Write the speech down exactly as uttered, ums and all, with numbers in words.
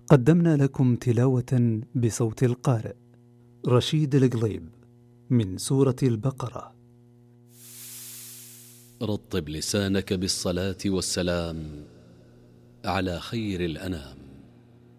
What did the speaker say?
قدمنا لكم تلاوة بصوت القارئ رشيد القليب من سورة البقرة. رطب لسانك بالصلاة والسلام على خير الأنام.